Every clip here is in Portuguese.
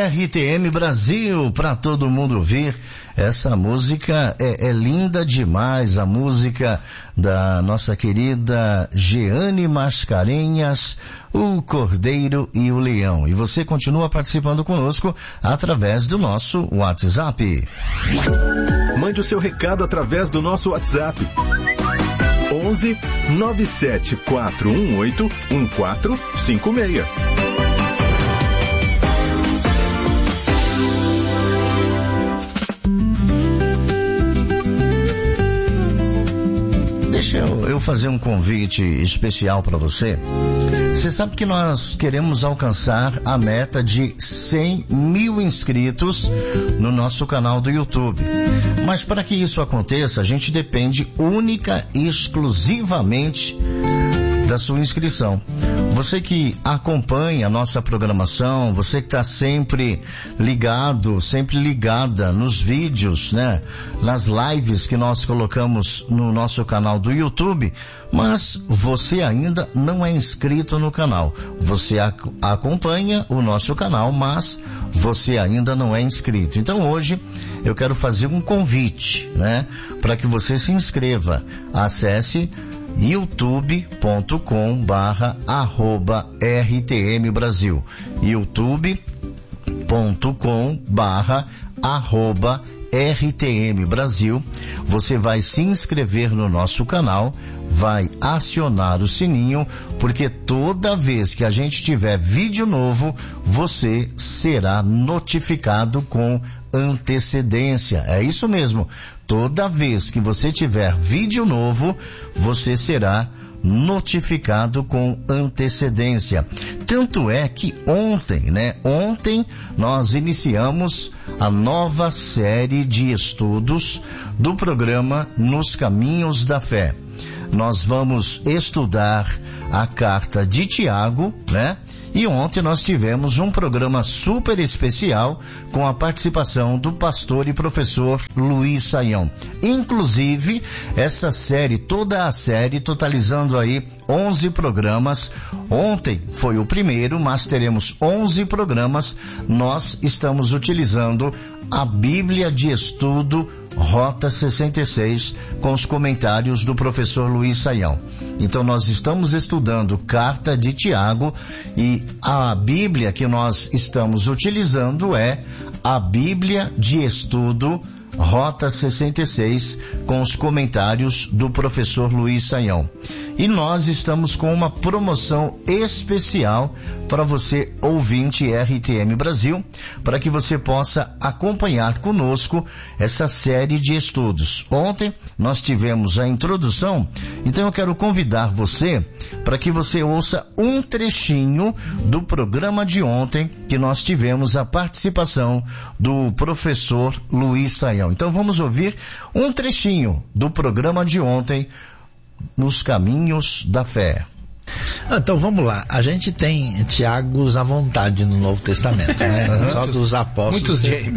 RTM Brasil, para todo mundo ouvir. Essa música é linda demais, a música da nossa querida Jeane Mascarenhas, O Cordeiro e o Leão. E você continua participando conosco através do nosso WhatsApp. Mande o seu recado através do nosso WhatsApp. 11 97 418 1456. Deixa eu fazer um convite especial para você. Você sabe que nós queremos alcançar a meta de 100 mil inscritos no nosso canal do YouTube. Mas para que isso aconteça, a gente depende única e exclusivamente da sua inscrição. Você que acompanha a nossa programação, você que está sempre ligado, sempre ligada nos vídeos, né? Nas lives que nós colocamos no nosso canal do YouTube, mas você ainda não é inscrito no canal. Você acompanha o nosso canal, mas você ainda não é inscrito. Então hoje eu quero fazer um convite, né? Para que você se inscreva. Acesse youtube.com/RTM Brasil. youtube.com/RTM Brasil. Você vai se inscrever no nosso canal, vai acionar o sininho, porque toda vez que a gente tiver vídeo novo, você será notificado com antecedência. É isso mesmo. Toda vez que você tiver vídeo novo, você será notificado com antecedência. Tanto é que ontem nós iniciamos a nova série de estudos do programa Nos Caminhos da Fé. Nós vamos estudar a carta de Tiago, né? E ontem nós tivemos um programa super especial com a participação do pastor e professor Luiz Saião. Inclusive, essa série, toda a série, totalizando aí 11 programas. Ontem foi o primeiro, mas teremos 11 programas. Nós estamos utilizando a Bíblia de Estudo Rota 66, com os comentários do professor Luiz Saião. Então nós estamos estudando Carta de Tiago e a Bíblia que nós estamos utilizando é a Bíblia de Estudo Rota 66, com os comentários do professor Luiz Saião. E nós estamos com uma promoção especial para você, ouvinte RTM Brasil, para que você possa acompanhar conosco essa série de estudos. Ontem nós tivemos a introdução, então eu quero convidar você para que você ouça um trechinho do programa de ontem, que nós tivemos a participação do professor Luiz Saião. Então vamos ouvir um trechinho do programa de ontem, Nos Caminhos da Fé. Então vamos lá, a gente tem Tiagos à vontade no Novo Testamento, né? Só dos apóstolos. Muitos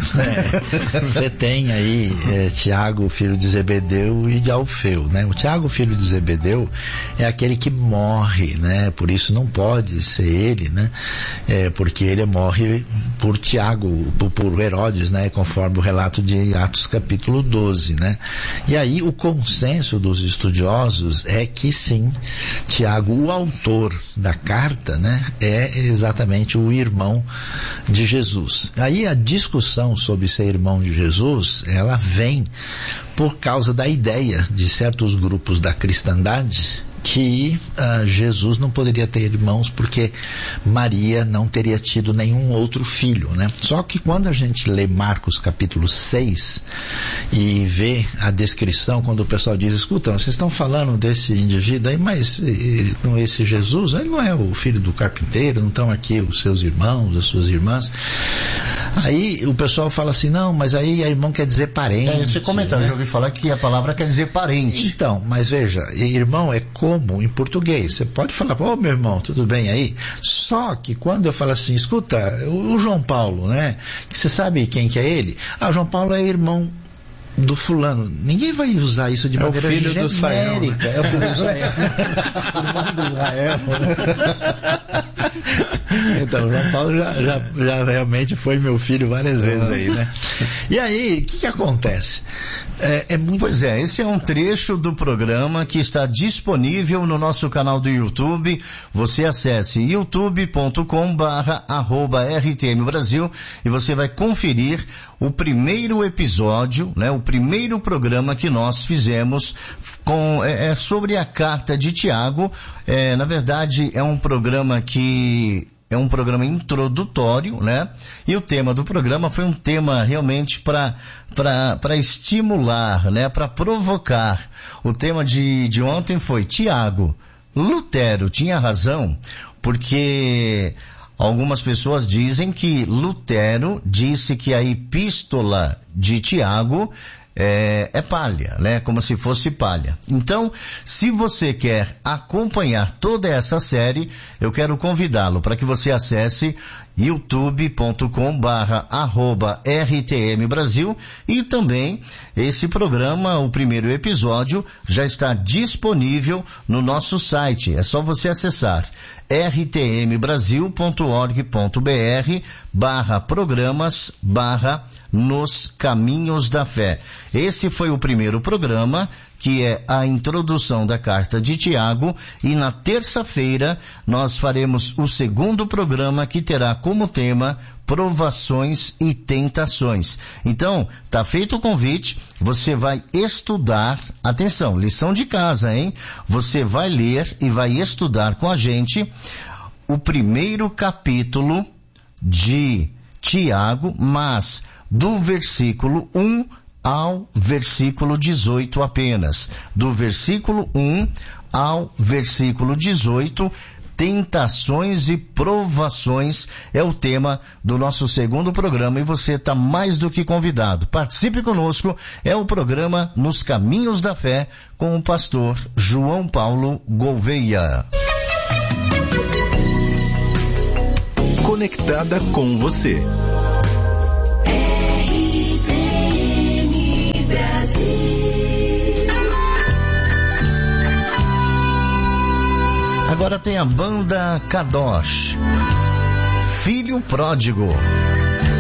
Você tem aí Tiago, filho de Zebedeu, e de Alfeu, né? O Tiago, filho de Zebedeu, é aquele que morre, né? Por isso não pode ser ele, né? Porque ele morre por Tiago, por Herodes, né? Conforme o relato de Atos capítulo 12, né? E aí o consenso dos estudiosos é que sim, Tiago, o autor da carta, né, é exatamente o irmão de Jesus. Aí a discussão sobre ser irmão de Jesus, ela vem por causa da ideia de certos grupos da cristandade que Jesus não poderia ter irmãos porque Maria não teria tido nenhum outro filho, né? Só que quando a gente lê Marcos capítulo 6 e vê a descrição, quando o pessoal diz, escuta, vocês estão falando desse indivíduo aí, mas esse Jesus, ele não é o filho do carpinteiro, não estão aqui os seus irmãos, as suas irmãs. Aí o pessoal fala assim, não, mas aí irmão quer dizer parente. Esse comentário, né? Já ouvi falar que a palavra quer dizer parente. Então, mas veja, irmão é como em português. Você pode falar, ô meu irmão, tudo bem aí? Só que quando eu falo assim, escuta, o João Paulo, né? Você sabe quem que é ele? O João Paulo é irmão do fulano. Ninguém vai usar isso de maneira genérica. Do Saião, né? É o filho do Israel. O irmão do Israel. Então, João Paulo já realmente foi meu filho várias vezes aí, né? E aí, o que acontece? Pois é, esse é um trecho do programa que está disponível no nosso canal do YouTube. Você acesse youtube.com/RTM Brasil e você vai conferir o primeiro episódio, né? O primeiro programa que nós fizemos sobre a carta de Tiago. Na verdade, é um programa introdutório, né? E o tema do programa foi um tema realmente para estimular, né? Para provocar. O tema de ontem foi: Tiago, Lutero tinha razão? Porque algumas pessoas dizem que Lutero disse que a epístola de Tiago é palha, né? Como se fosse palha. Então, se você quer acompanhar toda essa série, eu quero convidá-lo para que você acesse youtube.com/RTM Brasil, e também esse programa, o primeiro episódio, já está disponível no nosso site. É só você acessar rtmbrasil.org.br/programas/Nos Caminhos da Fé. Esse foi o primeiro programa, que é a introdução da carta de Tiago, e na terça-feira nós faremos o segundo programa, que terá como tema provações e tentações. Então, tá feito o convite, você vai estudar, atenção, lição de casa, hein? Você vai ler e vai estudar com a gente o primeiro capítulo de Tiago, mas do versículo 1 ao versículo 18 apenas. Do versículo 1 ao versículo 18, tentações e provações é o tema do nosso segundo programa, e você está mais do que convidado. Participe conosco, é o programa Nos Caminhos da Fé, com o pastor João Paulo Gouveia. Conectada com você. Agora tem a banda Kadosh, Filho Pródigo.